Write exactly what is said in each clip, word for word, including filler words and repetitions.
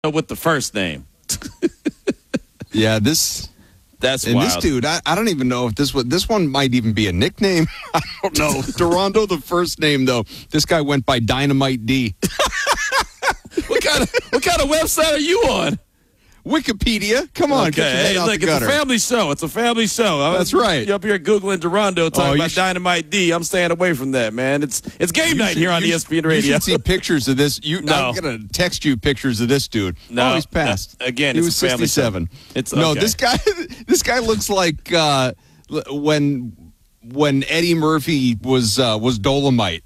with the first name. Yeah, this That's and wild. this dude, I, I don't even know if this one, this one might even be a nickname. I don't know. Durando, the first name though. This guy went by Dynamite D. What kind of what kind of website are you on? Wikipedia. Come on, Okay, get your head hey, out look, the it's gutter. a family show. It's a family show. I That's was, right. You're up here Googling Durando talking Oh, you about sh- Dynamite D. I'm staying away from that, man. It's it's game You night should- here on you E S P N should- Radio. You should see pictures of this. You, No. I'm gonna text you pictures of this dude. No, oh, he's passed. no, again, he it's was a family sixty-seven. show. It's- no, okay. this guy. This guy looks like uh, l- when when Eddie Murphy was uh, was Dolomite.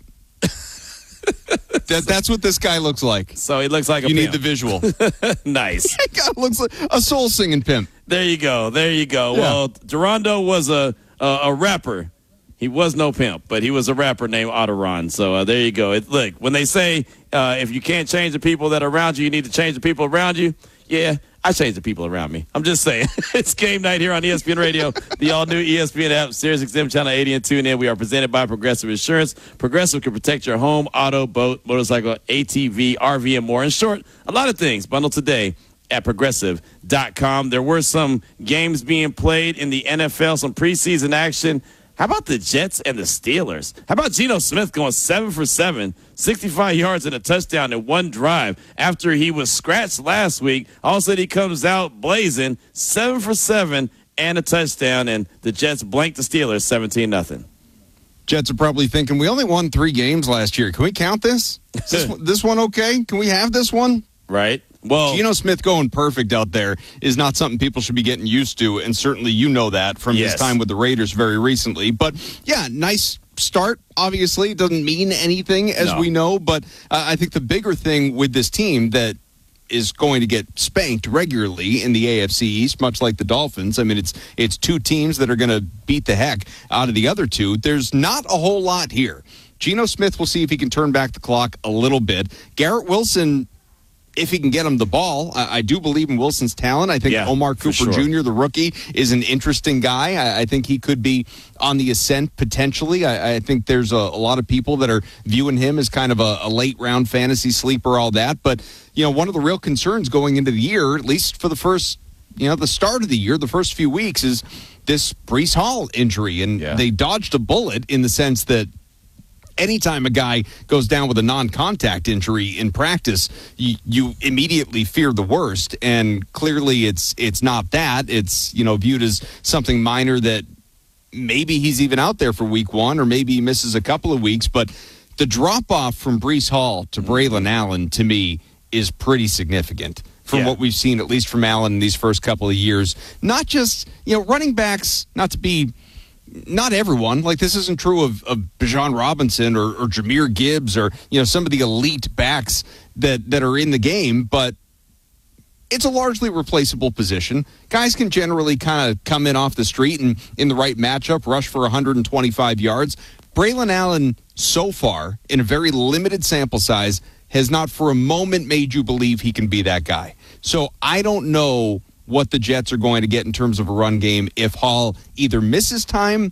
that, that's what this guy looks like. So he looks like a You need pimp. the visual. Nice. That guy looks like a soul singing pimp. There you go. There you go. Yeah. Well, Durando was a, a a rapper. He was no pimp, but he was a rapper named Otteron. So uh, there you go. It, look, when they say uh, if you can't change the people that are around you, you need to change the people around you. Yeah, I change the people around me. I'm just saying. It's game night here on E S P N Radio, the all-new E S P N app, Sirius X M Channel eighty, and tune in. We are presented by Progressive Insurance. Progressive can protect your home, auto, boat, motorcycle, A T V, R V, and more. In short, a lot of things. Bundle today at progressive dot com. There were some games being played in the N F L, some preseason action. How about the Jets and the Steelers? How about Geno Smith going seven for seven, sixty-five yards and a touchdown in one drive after he was scratched last week? All of a sudden, he comes out blazing, seven for seven and a touchdown, and the Jets blanked the Steelers seventeen nothing. Jets are probably thinking, we only won three games last year. Can we count this? Is this, one- this one okay? Can we have this one? Right? Well, Geno Smith going perfect out there is not something people should be getting used to, and certainly you know that from Yes. his time with the Raiders very recently. But, yeah, nice start, obviously. It doesn't mean anything, as No. we know, but uh, I think the bigger thing with this team that is going to get spanked regularly in the A F C East, much like the Dolphins. I mean, it's it's two teams that are going to beat the heck out of the other two. There's not a whole lot here. Geno Smith will see if he can turn back the clock a little bit. Garrett Wilson, if he can get him the ball, I, I do believe in Wilson's talent. I think Yeah, Omar for Cooper sure. Junior, the rookie, is an interesting guy. I, I think he could be on the ascent potentially. I, I think there's a, a lot of people that are viewing him as kind of a, a late round fantasy sleeper, all that. But, you know, one of the real concerns going into the year, at least for the first, you know, the start of the year, the first few weeks, is this Breece Hall injury. And Yeah. they dodged a bullet in the sense that anytime a guy goes down with a non-contact injury in practice, you, you immediately fear the worst. And clearly it's it's not that. It's, you know, viewed as something minor that maybe he's even out there for week one or maybe he misses a couple of weeks. But the drop-off from Breece Hall to Braylon Allen, to me, is pretty significant from Yeah. what we've seen, at least from Allen in these first couple of years. Not just, you know, running backs, not to be not everyone, like this isn't true of, of Bijan Robinson or, or Jahmyr Gibbs or, you know, some of the elite backs that, that are in the game, but it's a largely replaceable position. Guys can generally kind of come in off the street and in the right matchup, rush for one hundred twenty-five yards. Braylon Allen, so far, in a very limited sample size, has not for a moment made you believe he can be that guy. So I don't know what the Jets are going to get in terms of a run game if Hall either misses time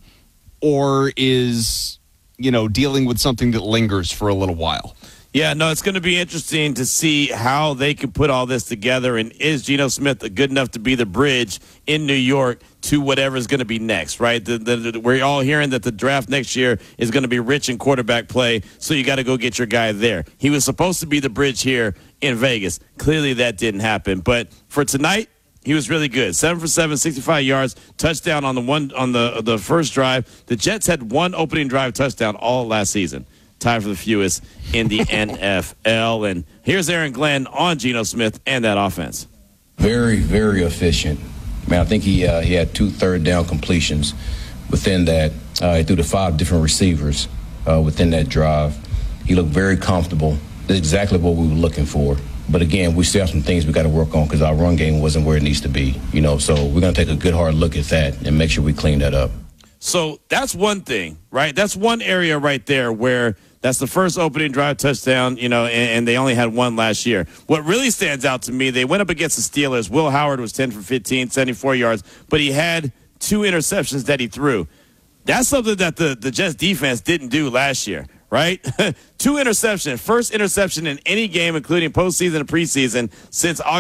or is, you know, dealing with something that lingers for a little while. yeah, no, it's going to be interesting to see how they can put all this together. And is Geno Smith good enough to be the bridge in New York to whatever is going to be next, right? The, the, the, we're all hearing that the draft next year is going to be rich in quarterback play, so you got to go get your guy there. He was supposed to be the bridge here in Vegas. Clearly that didn't happen. But for tonight, he was really good. Seven for seven, sixty-five yards, touchdown on the one on the the first drive. The Jets had one opening drive touchdown all last season, tied for the fewest in the N F L. And here's Aaron Glenn on Geno Smith and that offense. Very, very efficient. I mean, I think he uh, he had two third down completions within that. Uh, he threw to five different receivers uh, within that drive. He looked very comfortable. That's exactly what we were looking for. But again, we still have some things we got to work on because our run game wasn't where it needs to be. You know, so we're going to take a good hard look at that and make sure we clean that up. So that's one thing, right? That's one area right there where that's the first opening drive touchdown, you know, and, and they only had one last year. What really stands out to me, they went up against the Steelers. Will Howard was ten for fifteen, seventy-four yards, but he had two interceptions that he threw. That's something that the, the Jets defense didn't do last year, right? Two interceptions, first interception in any game, including postseason and preseason, since August.